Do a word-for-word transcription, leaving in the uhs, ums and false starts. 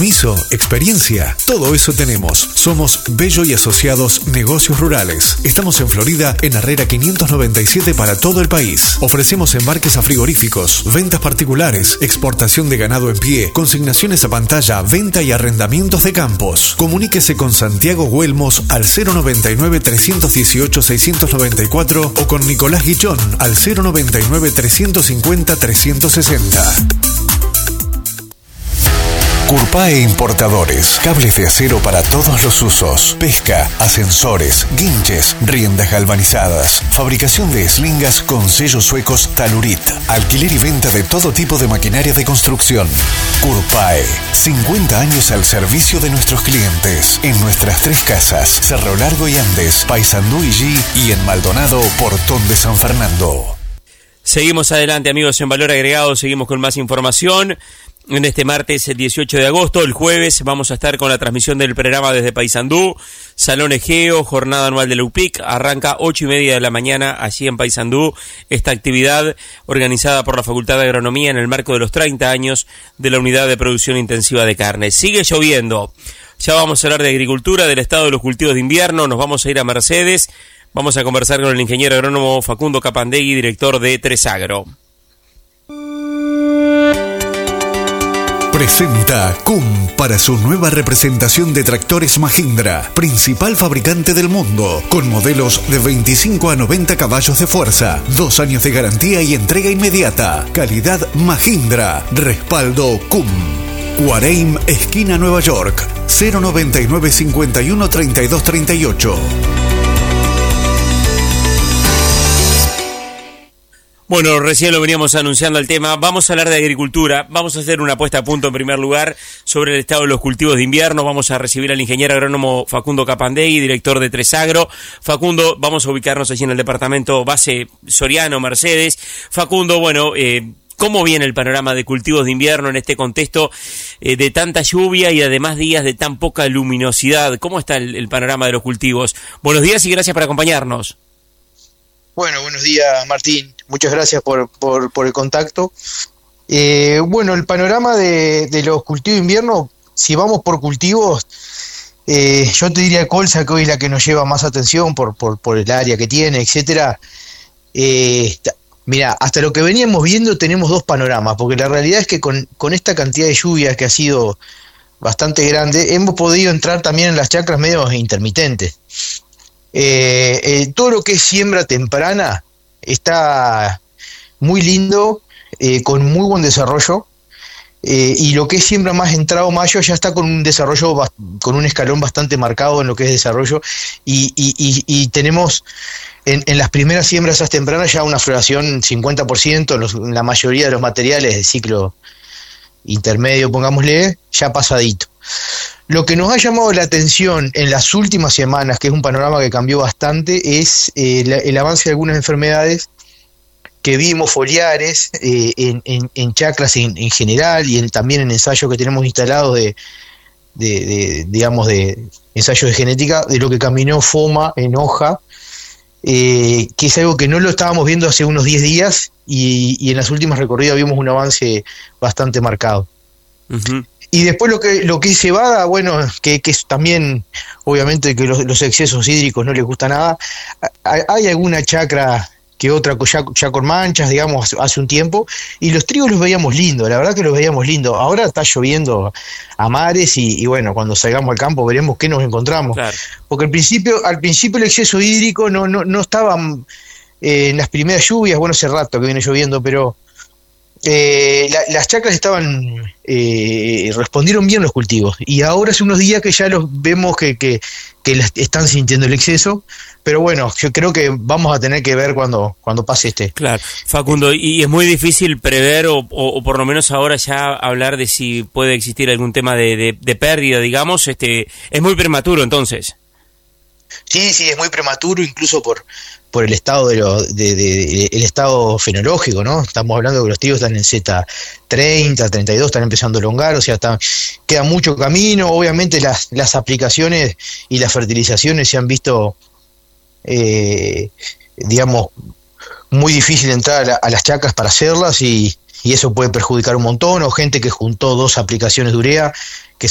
compromiso, experiencia, todo eso tenemos. Somos Bello y Asociados Negocios Rurales. Estamos en Florida, en Herrera quinientos noventa y siete para todo el país. Ofrecemos embarques a frigoríficos, ventas particulares, exportación de ganado en pie, consignaciones a pantalla, venta y arrendamientos de campos. Comuníquese con Santiago Huelmos al cero noventa y nueve, trescientos dieciocho, seiscientos noventa y cuatro o con Nicolás Guichón al cero noventa y nueve, trescientos cincuenta, trescientos sesenta. Curpae Importadores, cables de acero para todos los usos, pesca, ascensores, guinches, riendas galvanizadas, fabricación de eslingas con sellos suecos Talurit, alquiler y venta de todo tipo de maquinaria de construcción. Curpae, cincuenta años al servicio de nuestros clientes, en nuestras tres casas, Cerro Largo y Andes, Paysandú y G, y en Maldonado, Portón de San Fernando. Seguimos adelante, amigos, en Valor Agregado, seguimos con más información. En este martes dieciocho de agosto, el jueves, vamos a estar con la transmisión del programa desde Paysandú, Salón Egeo, jornada anual de la U P I C, arranca ocho y media de la mañana allí en Paysandú, esta actividad organizada por la Facultad de Agronomía en el marco de los treinta años de la Unidad de Producción Intensiva de Carne. Sigue lloviendo, ya vamos a hablar de agricultura, del estado de los cultivos de invierno, nos vamos a ir a Mercedes, vamos a conversar con el ingeniero agrónomo Facundo Capandegui, director de tres agro. Presenta C U M para su nueva representación de tractores Mahindra, principal fabricante del mundo, con modelos de veinticinco a noventa caballos de fuerza, dos años de garantía y entrega inmediata. Calidad Mahindra, respaldo C U M. Cuareim, esquina Nueva York, cero noventa y nueve, cincuenta y uno, treinta y dos, treinta y ocho. Bueno, recién lo veníamos anunciando el tema, vamos a hablar de agricultura, vamos a hacer una puesta a punto en primer lugar sobre el estado de los cultivos de invierno, vamos a recibir al ingeniero agrónomo Facundo Capandegui, director de tres agro. Facundo, vamos a ubicarnos allí en el departamento base Soriano, Mercedes. Facundo, bueno, eh, ¿cómo viene el panorama de cultivos de invierno en este contexto eh, de tanta lluvia y además días de tan poca luminosidad? ¿Cómo está el, el panorama de los cultivos? Buenos días y gracias por acompañarnos. Bueno, buenos días, Martín. Muchas gracias por, por, por el contacto. Eh, bueno, el panorama de, de los cultivos de invierno, si vamos por cultivos, eh, yo te diría colza, que hoy es la que nos lleva más atención por, por, por el área que tiene, etcétera. Eh, mira, hasta lo que veníamos viendo tenemos dos panoramas, porque la realidad es que con, con esta cantidad de lluvias que ha sido bastante grande, hemos podido entrar también en las chacras medio intermitentes. Eh, eh, todo lo que es siembra temprana está muy lindo, eh, con muy buen desarrollo, eh, y lo que es siembra más entrado mayo ya está con un desarrollo, con un escalón bastante marcado en lo que es desarrollo, y, y, y, y tenemos en, en las primeras siembras esas tempranas ya una floración cincuenta por ciento, en, los, en la mayoría de los materiales de ciclo intermedio, pongámosle, ya pasadito. Lo que nos ha llamado la atención en las últimas semanas, que es un panorama que cambió bastante, es eh, la, el avance de algunas enfermedades que vimos foliares eh, en, en, en chacras en, en general, y en, también en ensayos que tenemos instalados de, de, de digamos, de ensayos de genética, de lo que caminó FOMA en hoja, eh, que es algo que no lo estábamos viendo hace unos diez días, y, y en las últimas recorridas vimos un avance bastante marcado. Uh-huh. Y después lo que lo que es cebada, bueno, que, que es también, obviamente, que los, los excesos hídricos no les gusta nada. Hay, hay alguna chacra que otra ya, ya con manchas, digamos, hace un tiempo, y los trigos los veíamos lindos, la verdad que los veíamos lindos. Ahora está lloviendo a mares y, y bueno, cuando salgamos al campo veremos qué nos encontramos. Claro. Porque al principio al principio el exceso hídrico no no no estaba eh, en las primeras lluvias, bueno, hace rato que viene lloviendo, pero Eh, la, las chacras estaban eh, respondieron bien los cultivos, y ahora hace unos días que ya los vemos que, que, que están sintiendo el exceso, pero bueno, yo creo que vamos a tener que ver cuando, cuando pase este. Claro, Facundo, y es muy difícil prever o, o, o por lo menos ahora ya hablar de si puede existir algún tema de, de, de pérdida, digamos, este es muy prematuro entonces. Sí, sí, es muy prematuro, incluso por por el estado de, lo, de, de, de el estado fenológico, ¿no? Estamos hablando de que los trigos están en Z treinta, treinta y dos, están empezando a elongar, o sea, está, queda mucho camino. Obviamente las, las aplicaciones y las fertilizaciones se han visto, eh, digamos, muy difícil entrar a, la, a las chacras para hacerlas, y, y eso puede perjudicar un montón, o gente que juntó dos aplicaciones de urea,